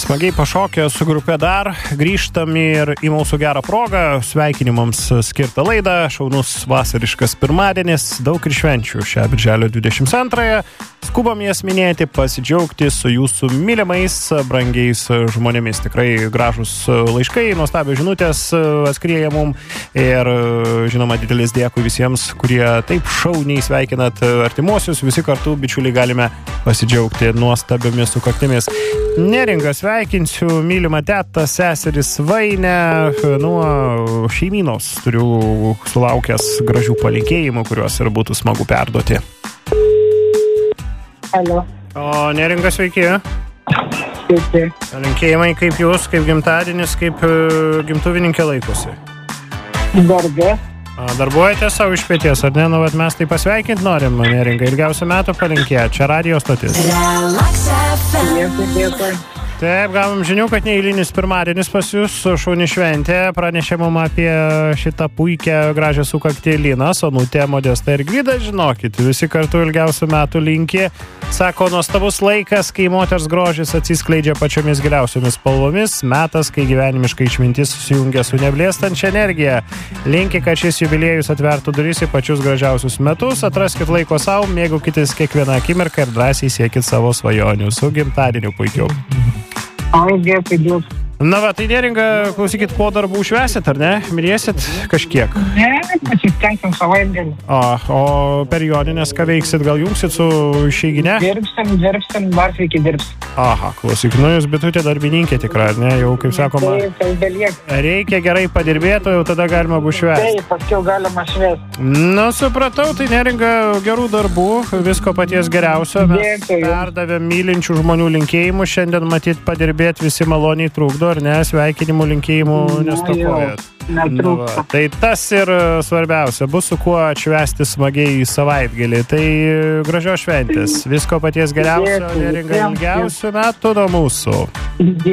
Smagiai pašokė su grupe dar, grįžtam ir į mūsų gerą progą, sveikinimams skirtą laidą, šaunus vasariškas pirmadienis, daug ir švenčių šią birželio 22-ąją. Skubam jas minėti, pasidžiaugti su jūsų mylimais, brangiais žmonėmis. Tikrai gražus laiškai, nuostabios žinutės atskrieja mum ir žinoma didelis dėkui visiems, kurie taip šauniai sveikinat artimuosius, visi kartu bičiuliai galime pasidžiaugti nuostabiomis sukaktimis. Neringa sveikinsiu, mylimą tetą, seseris Vainę, nuo šeimynos turiu sulaukęs gražių palinkėjimų, kuriuos ir būtų smagu perduoti. Alio. O Neringa, sveiki. Sveiki. Linkėjimai kaip jūs, kaip gimtadienis, kaip gimtuvininkė laikosi. Darbė. Darbuojate savo iš pėties, ar ne? Nu, bet mes tai pasveikinti norim, Neringa. Ilgiausių metų palinkėję. Čia radio stotis. Dėkui. Taip, gavom žinių, kad neįlinis pirmadienis pas jūs, šauni šventė, pranešė mum apie šitą puikią gražią sukaktį Linas, Onutė, Modesta ir Gvidas, žinokit, visi kartu ilgiausių metų linki. Sako, nuostabus laikas, kai moters grožis atsiskleidžia pačiomis giliausiomis spalvomis, metas, kai gyvenimiška išmintis susijungia su neblėstančia energija. Linki, kad šis jubiliejus atvertų duris į pačius gražiausius metus, atraskit laiko savo, mėgaukitės kiekvieną akimirką ir drąsiai siekit savo svajonių. Su gimtadieniu puikiau. Dėkui. Na va, tai Neringa, klausykit, po darbų švesit, ar ne? Mirėsit kažkiek? Ne, pasistengsim savaitgalį. O per joninės ką veiksit? Gal jungsit su išeigine? Dirbsim, dar sveiki dirbsim. Aha, klausyk, nu jūs bitutė darbininkė tikra, ne? Jau, kaip sakoma, reikia gerai padirbėti, jau tada galima bus švesti. Taip, paskiau galima švesti. Na, supratau, tai Neringa, gerų darbų, visko paties geriausio. Mes perdavėm mylinčių žmonių linkėjimų, šiandien matyt padirbėti visi maloniai trukdo, ar ne, sveikinimų linkėjimų nestokojat. Netrūksta. Tai tas ir svarbiausia, bus su kuo atšvęsti smagiai į savaitgalį. Tai gražios šventės, visko paties geriausio, Neringa, ilgiausių metų nuo mūsų.